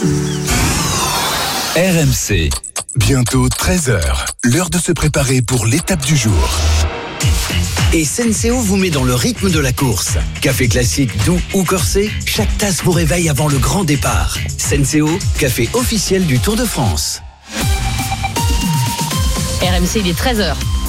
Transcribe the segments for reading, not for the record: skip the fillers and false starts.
RMC. Bientôt 13h. L'heure de se préparer pour l'étape du jour. Et Senseo vous met dans le rythme de la course. Café classique, doux ou corsé, chaque tasse vous réveille avant le grand départ. Senseo, café officiel du Tour de France. RMC, il est 13h.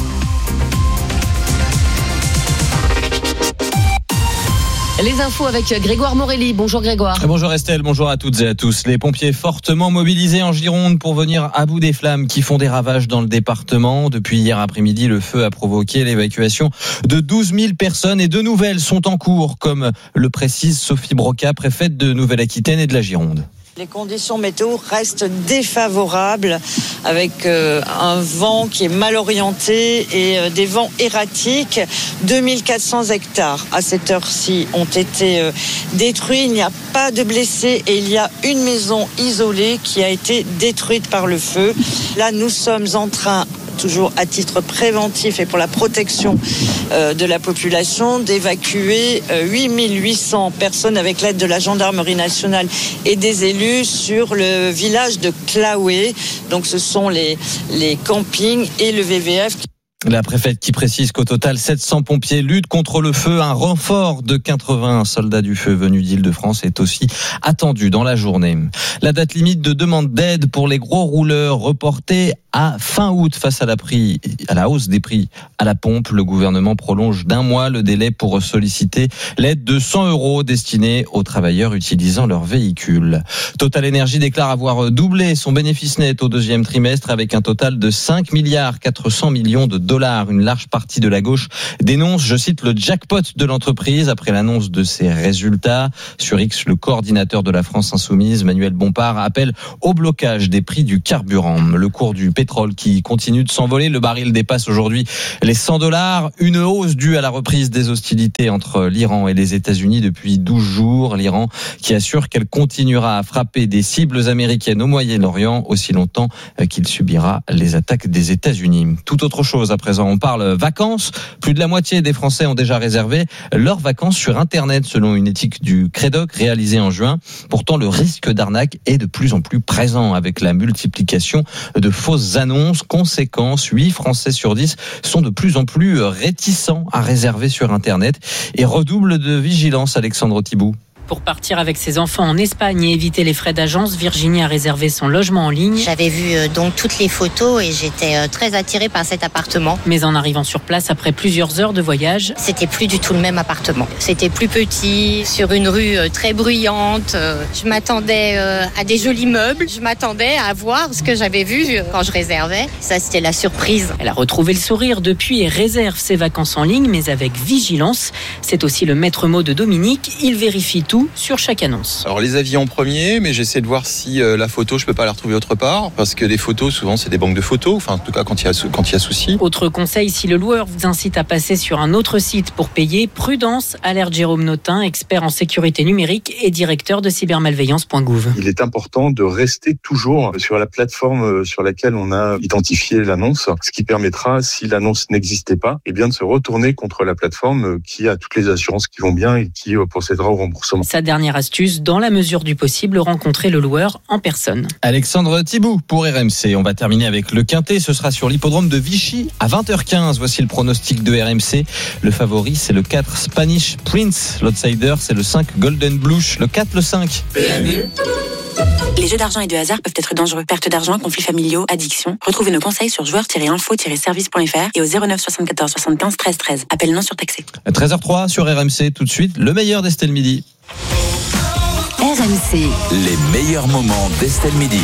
Les infos avec Grégoire Morelli. Bonjour Grégoire. Bonjour Estelle, bonjour à toutes et à tous. Les pompiers fortement mobilisés en Gironde pour venir à bout des flammes qui font des ravages dans le département. Depuis hier après-midi, le feu a provoqué l'évacuation de 12 000 personnes et de nouvelles sont en cours, comme le précise Sophie Broca, préfète de Nouvelle-Aquitaine et de la Gironde. Les conditions météo restent défavorables avec un vent qui est mal orienté et des vents erratiques. 2400 hectares à cette heure-ci ont été détruits. Il n'y a pas de blessés et il y a une maison isolée qui a été détruite par le feu. Là, nous sommes en train, toujours à titre préventif et pour la protection de la population, d'évacuer 8800 personnes avec l'aide de la gendarmerie nationale et des élus sur le village de Claoué. Donc ce sont les campings et le VVF. La préfète qui précise qu'au total 700 pompiers luttent contre le feu. Un renfort de 80 soldats du feu venus d'Île-de-France est aussi attendu dans la journée. La date limite de demande d'aide pour les gros rouleurs reportée à fin août face à la hausse des prix à la pompe. Le gouvernement prolonge d'un mois le délai pour solliciter l'aide de 100 € destinée aux travailleurs utilisant leur véhicule. Total Energy déclare avoir doublé son bénéfice net au deuxième trimestre avec un total de 5 milliards 400 millions de dollars. Une large partie de la gauche dénonce, je cite, le jackpot de l'entreprise après l'annonce de ses résultats. Sur X, le coordinateur de la France Insoumise, Manuel Bompard, appelle au blocage des prix du carburant. Le cours du pétrole qui continue de s'envoler. Le baril dépasse aujourd'hui les 100 $. Une hausse due à la reprise des hostilités entre l'Iran et les États-Unis depuis 12 jours. L'Iran qui assure qu'elle continuera à frapper des cibles américaines au Moyen-Orient aussi longtemps qu'il subira les attaques des États-Unis. Tout autre chose à présent, on parle vacances. Plus de la moitié des Français ont déjà réservé leurs vacances sur Internet selon une étude du Crédoc réalisée en juin. Pourtant, le risque d'arnaque est de plus en plus présent avec la multiplication de fausses annonces. Conséquence, 8 Français sur 10 sont de plus en plus réticents à réserver sur Internet et redoublent de vigilance. Alexandre Thibault. Pour partir avec ses enfants en Espagne et éviter les frais d'agence, Virginie a réservé son logement en ligne. J'avais vu donc toutes les photos et j'étais très attirée par cet appartement. Mais en arrivant sur place, après plusieurs heures de voyage, c'était plus du tout le même appartement. C'était plus petit, sur une rue très bruyante. Je m'attendais à des jolis meubles. Je m'attendais à voir ce que j'avais vu quand je réservais. Ça, c'était la surprise. Elle a retrouvé le sourire depuis et réserve ses vacances en ligne, mais avec vigilance. C'est aussi le maître mot de Dominique. Il vérifie tout sur chaque annonce. Alors les avis en premier, mais j'essaie de voir si la photo, je peux pas la retrouver autre part, parce que des photos, souvent c'est des banques de photos, enfin en tout cas quand il y a souci. Autre conseil, si le loueur vous incite à passer sur un autre site pour payer, prudence, alerte Jérôme Notin, expert en sécurité numérique et directeur de cybermalveillance.gouv. Il est important de rester toujours sur la plateforme sur laquelle on a identifié l'annonce, ce qui permettra, si l'annonce n'existait pas, eh bien de se retourner contre la plateforme qui a toutes les assurances qui vont bien et qui procédera au remboursement. Sa dernière astuce, dans la mesure du possible, rencontrer le loueur en personne. Alexandre Thibault pour RMC. On va terminer avec le Quintet. Ce sera sur l'hippodrome de Vichy à 20h15. Voici le pronostic de RMC. Le favori, c'est le 4 Spanish Prince. L'outsider, c'est le 5 Golden Blush. Le 4, le 5. Les jeux d'argent et de hasard peuvent être dangereux. Perte d'argent, conflits familiaux, addiction. Retrouvez nos conseils sur joueurs-info-service.fr et au 09 74 75 13 13. Appel non surtaxé. 13h03 sur RMC. Tout de suite, le meilleur d'Estelle Midi. RMC. Les meilleurs moments d'Estelle Midi.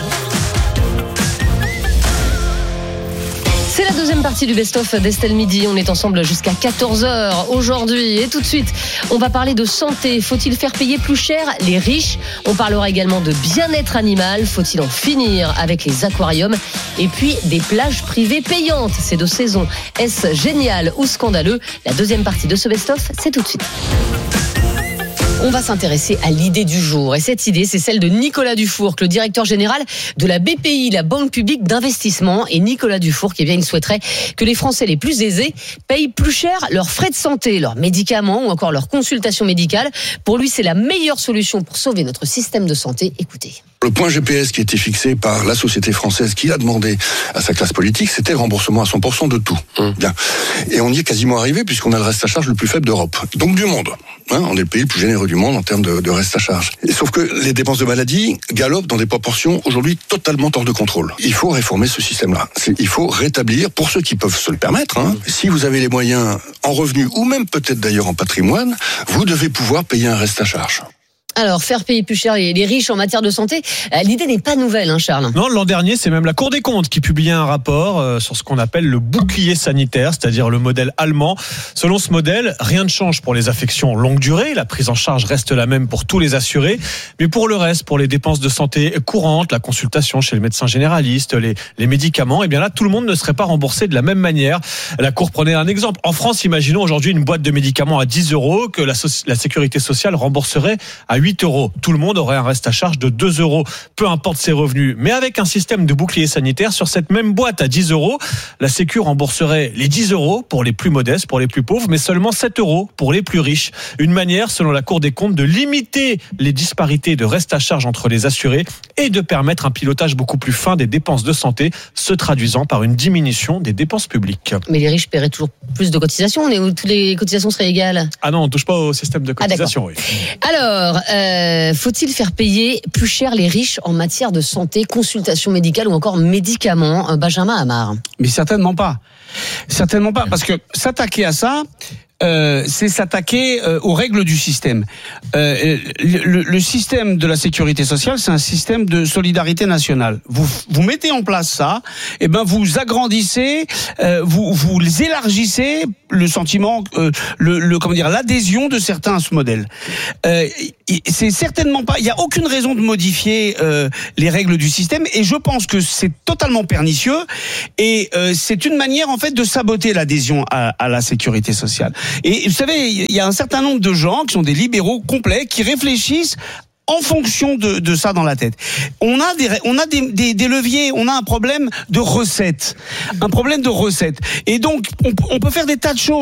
C'est la deuxième partie du best-of d'Estelle Midi. On est ensemble jusqu'à 14h aujourd'hui. Et tout de suite, on va parler de santé. Faut-il faire payer plus cher les riches ? On parlera également de bien-être animal. Faut-il en finir avec les aquariums ? Et puis, des plages privées payantes. C'est de saison. Est-ce génial ou scandaleux ? La deuxième partie de ce best-of, c'est tout de suite. On va s'intéresser à l'idée du jour. Et cette idée, c'est celle de Nicolas Dufourcq, le directeur général de la BPI, la Banque publique d'investissement. Et Nicolas Dufourcq, eh bien, il souhaiterait que les Français les plus aisés payent plus cher leurs frais de santé, leurs médicaments ou encore leurs consultations médicales. Pour lui, c'est la meilleure solution pour sauver notre système de santé. Écoutez. Le point GPS qui a été fixé par la société française qui a demandé à sa classe politique, c'était le remboursement à 100% de tout. Bien. Et on y est quasiment arrivé puisqu'on a le reste à charge le plus faible d'Europe. Donc du monde. On est le pays le plus généreux du monde en termes de reste à charge. Et sauf que les dépenses de maladie galopent dans des proportions aujourd'hui totalement hors de contrôle. Il faut réformer ce système-là. Il faut rétablir, pour ceux qui peuvent se le permettre, si vous avez les moyens en revenus ou même peut-être d'ailleurs en patrimoine, vous devez pouvoir payer un reste à charge. Alors, faire payer plus cher les riches en matière de santé, l'idée n'est pas nouvelle, Charles. Non, l'an dernier, c'est même la Cour des comptes qui publiait un rapport sur ce qu'on appelle le bouclier sanitaire, c'est-à-dire le modèle allemand. Selon ce modèle, rien ne change pour les affections longue durée. La prise en charge reste la même pour tous les assurés. Mais pour le reste, pour les dépenses de santé courantes, la consultation chez le médecin généraliste, les médicaments, eh bien là, tout le monde ne serait pas remboursé de la même manière. La Cour prenait un exemple. En France, imaginons aujourd'hui une boîte de médicaments à 10 € que la sécurité sociale rembourserait à 8 €. Tout le monde aurait un reste à charge de 2 €, peu importe ses revenus. Mais avec un système de bouclier sanitaire, sur cette même boîte à 10 €, la Sécu rembourserait les 10 € pour les plus modestes, pour les plus pauvres, mais seulement 7 € pour les plus riches. Une manière, selon la Cour des comptes, de limiter les disparités de reste à charge entre les assurés et de permettre un pilotage beaucoup plus fin des dépenses de santé, se traduisant par une diminution des dépenses publiques. Mais les riches paieraient toujours plus de cotisations, où toutes les cotisations seraient égales. Ah non, on ne touche pas au système de cotisation. Oui. Alors, faut-il faire payer plus cher les riches en matière de santé, consultation médicale ou encore médicaments, Benjamin Amar? Mais certainement pas. Certainement pas, parce que s'attaquer à ça, c'est s'attaquer aux règles du système. Le système de la sécurité sociale, c'est un système de solidarité nationale. Vous mettez en place ça, et ben vous agrandissez, vous élargissez le sentiment, l'adhésion de certains à ce modèle. C'est certainement pas. Il y a aucune raison de modifier les règles du système, et je pense que c'est totalement pernicieux, et c'est une manière en fait de saboter l'adhésion à la sécurité sociale. Et vous savez, il y a un certain nombre de gens qui sont des libéraux complets qui réfléchissent en fonction de ça dans la tête. On a des leviers, on a un problème de recettes. Et donc, on peut faire des tas de choses.